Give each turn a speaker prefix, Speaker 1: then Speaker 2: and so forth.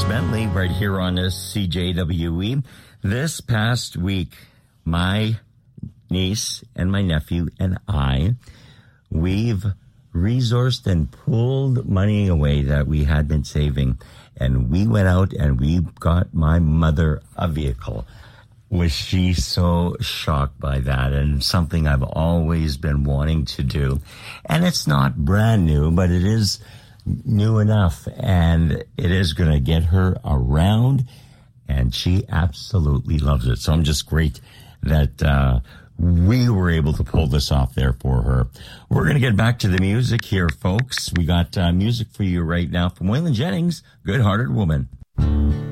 Speaker 1: Bentley right here on this CJWE. This past week, my niece and my nephew and we've resourced and pulled money away that we had been saving. And we went out and we got my mother a vehicle. Was she so shocked by that? And something I've always been wanting to do. And it's not brand new, but it is new enough, and it is going to get her around, and she absolutely loves it. So I'm just great that we were able to pull this off there for her. We're going to get back to the music here, folks. We got music for you right now from Waylon Jennings, Good Hearted Woman.